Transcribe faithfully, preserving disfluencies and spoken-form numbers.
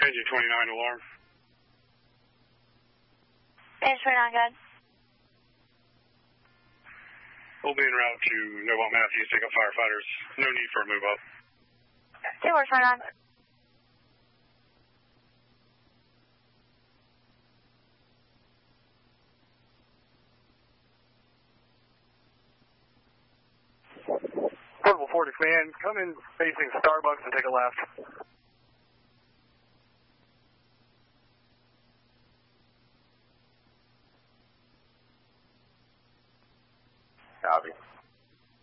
Engine twenty-nine alarm. Engine twenty-nine, good. We'll be en route to Novant Matthews, take up firefighters. No need for a move up. Two more twenty-nine. Portable forty command, come in facing Starbucks and take a left.